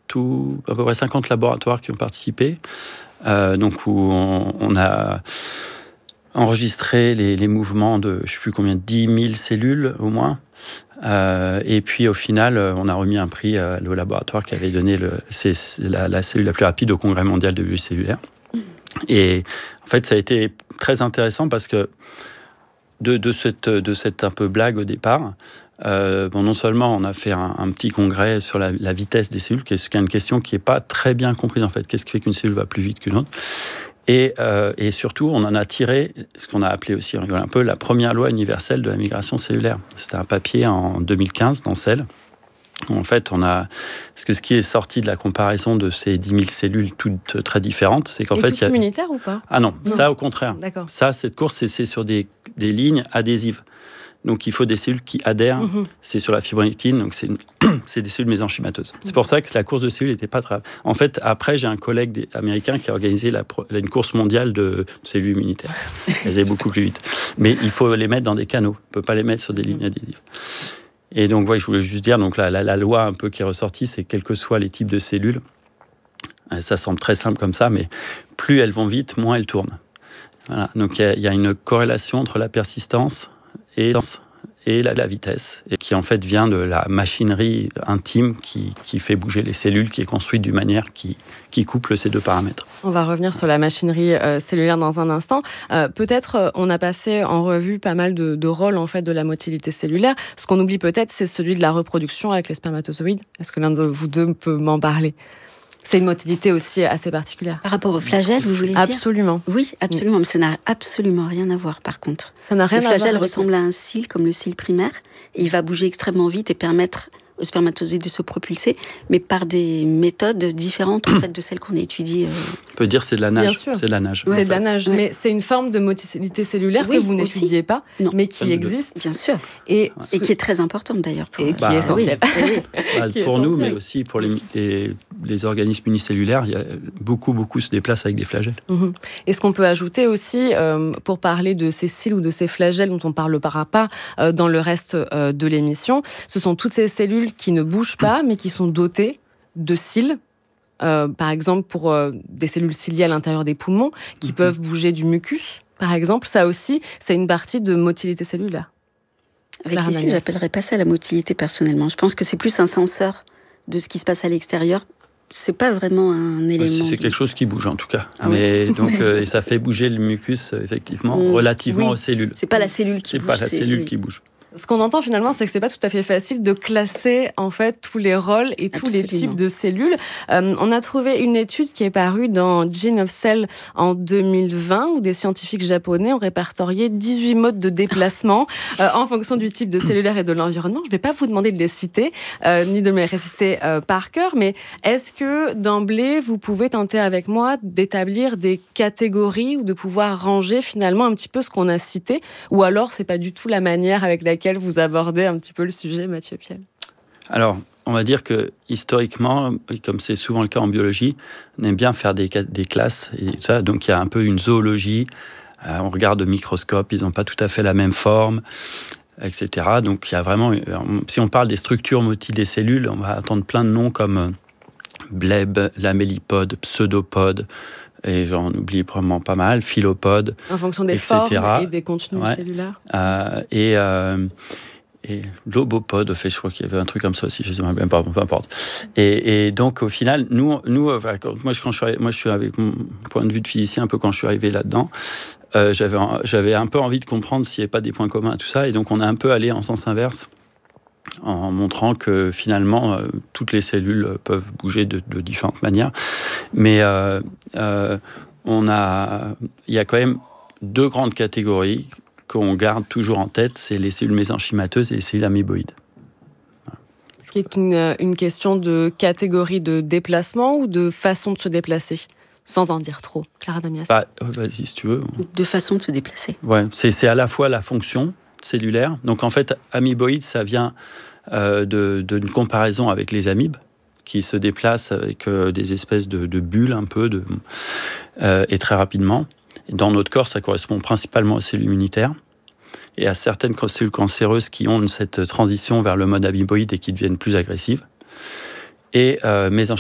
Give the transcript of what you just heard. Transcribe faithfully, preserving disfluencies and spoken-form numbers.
tout, à peu près cinquante laboratoires qui ont participé. Euh, donc, où on, on a enregistré les, les mouvements de, je ne sais plus combien, dix mille cellules au moins. Euh, et puis, au final, on a remis un prix euh, au laboratoire qui avait donné le, c'est, c'est la, la cellule la plus rapide au Congrès mondial de biologie cellulaire. Et en fait, ça a été très intéressant parce que de, de, cette, de cette un peu blague au départ, euh, bon, non seulement on a fait un, un petit congrès sur la, la vitesse des cellules, qui est une question qui n'est pas très bien comprise en fait. Qu'est-ce qui fait qu'une cellule va plus vite qu'une autre ? Et, euh, et surtout, on en a tiré ce qu'on a appelé aussi, on rigole un peu, la première loi universelle de la migration cellulaire. C'était un papier en deux mille quinze dans Cell. En fait, on a... Parce que ce qui est sorti de la comparaison de ces dix mille cellules toutes très différentes, c'est qu'en et fait... toutes il y a... immunitaires ou pas ? Ah non, non, ça au contraire. D'accord. Ça, cette course, c'est, c'est sur des, des lignes adhésives. Donc, il faut des cellules qui adhèrent. Mm-hmm. C'est sur la fibroctine, donc c'est, une... c'est des cellules mésenchymateuses. Mm-hmm. C'est pour ça que la course de cellules n'était pas très... En fait, après, j'ai un collègue américain qui a organisé la pro... une course mondiale de cellules immunitaires. Elles allaient beaucoup plus vite. Mais il faut les mettre dans des canaux. On ne peut pas les mettre sur des lignes adhésives. Et donc, ouais, je voulais juste dire, donc la, la, la loi un peu qui est ressortie, c'est quels que soient les types de cellules, ça semble très simple comme ça, mais plus elles vont vite, moins elles tournent. Voilà. Donc, il y, y a une corrélation entre la persistance et, et la, la vitesse, et qui en fait vient de la machinerie intime qui, qui fait bouger les cellules, qui est construite d'une manière qui, qui couple ces deux paramètres. On va revenir sur la machinerie euh, cellulaire dans un instant. Euh, peut-être euh, on a passé en revue pas mal de, de rôles en fait de la motilité cellulaire. Ce qu'on oublie peut-être, c'est celui de la reproduction avec les spermatozoïdes. Est-ce que l'un de vous deux peut m'en parler ? C'est une motilité aussi assez particulière. Par rapport au flagelle, vous voulez dire ? Absolument. Oui, absolument. Mais ça n'a absolument rien à voir, par contre. Ça n'a rien à voir. Le flagelle ressemble à un cil, comme le cil primaire. Et il va bouger extrêmement vite et permettre aux spermatozoïdes de se propulser, mais par des méthodes différentes en fait, de celles qu'on a étudiées. Euh... On peut dire que c'est de la nage. Bien sûr. C'est de la nage. Ouais, c'est de la fait. nage. Ouais. Mais c'est une forme de motilité cellulaire oui, que vous aussi. N'étudiez pas, non. mais qui existe. Bien sûr. Et, et qui est très importante d'ailleurs. Pour... Et qui bah, est essentielle. Oui. bah, qui pour est nous, mais aussi pour les, les, les organismes unicellulaires, il y a beaucoup, beaucoup se déplacent avec des flagelles. Mm-hmm. Et ce qu'on peut ajouter aussi, euh, pour parler de ces cils ou de ces flagelles dont on ne parlera pas euh, dans le reste euh, de l'émission, ce sont toutes ces cellules qui ne bougent pas, mais qui sont dotées de cils, euh, par exemple pour euh, des cellules ciliées à l'intérieur des poumons, qui mmh. peuvent bouger du mucus, par exemple. Ça aussi, c'est une partie de motilité cellulaire. Avec les cils, j'appellerais pas ça la motilité personnellement. Je pense que c'est plus un senseur de ce qui se passe à l'extérieur. C'est pas vraiment un élément. C'est quelque chose qui bouge en tout cas. Ah mais oui. donc euh, et ça fait bouger le mucus effectivement mmh. relativement oui. aux cellules. C'est pas la cellule qui c'est bouge. Pas la c'est... cellule oui. qui bouge. Ce qu'on entend finalement, c'est que c'est pas tout à fait facile de classer en fait tous les rôles et tous Absolument. Les types de cellules. Euh, on a trouvé une étude qui est parue dans Gene of Cell en deux mille vingt où des scientifiques japonais ont répertorié dix-huit modes de déplacement euh, en fonction du type de cellulaire et de l'environnement. Je vais pas vous demander de les citer euh, ni de me les réciter euh, par cœur, mais est-ce que d'emblée vous pouvez tenter avec moi d'établir des catégories ou de pouvoir ranger finalement un petit peu ce qu'on a cité, ou alors c'est pas du tout la manière avec laquelle vous abordez un petit peu le sujet, Mathieu Piel? Alors, on va dire que historiquement, comme c'est souvent le cas en biologie, on aime bien faire des, des classes et tout ça. Donc, il y a un peu une zoologie. Euh, on regarde au microscope, ils n'ont pas tout à fait la même forme, et cetera. Donc, il y a vraiment... Si on parle des structures motiles des cellules, on va entendre plein de noms comme bleb, lamellipode, pseudopode, et j'en oublie probablement pas mal, philopodes, en fonction des et cetera. Formes et des contenus ouais. cellulaires. Euh, et, euh, et lobopode, fait, je crois qu'il y avait un truc comme ça aussi, je ne sais même pas, peu importe. Et, et donc, au final, nous, nous enfin, moi, quand je suis, moi, je suis avec mon point de vue de physicien, un peu quand je suis arrivé là-dedans, euh, j'avais, j'avais un peu envie de comprendre s'il n'y avait pas des points communs à tout ça, et donc on a un peu allé en sens inverse, en montrant que finalement, euh, toutes les cellules peuvent bouger de, de différentes manières. Mais euh, euh, on a, il y a quand même deux grandes catégories qu'on garde toujours en tête, c'est les cellules mésenchymateuses et les cellules améboïdes. Voilà. Ce qui est une, une question de catégorie de déplacement ou de façon de se déplacer, sans en dire trop. Clara Damias. Bah, vas-y, si tu veux. De façon de se déplacer. Ouais, c'est, c'est à la fois la fonction cellulaire. Donc en fait, améboïde, ça vient euh, de, d'une comparaison avec les amibes, qui se déplacent avec euh, des espèces de, de bulles un peu, de, euh, et très rapidement. Et dans notre corps, ça correspond principalement aux cellules immunitaires et à certaines cellules cancéreuses qui ont cette transition vers le mode amoeboïde et qui deviennent plus agressives. Et euh,